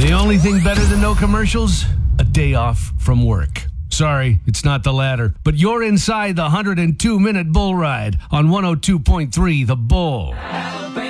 The only thing better than no commercials? A day off from work. Sorry, it's not the latter, but you're inside the 102-minute bull ride on 102.3 The Bull. Alabama.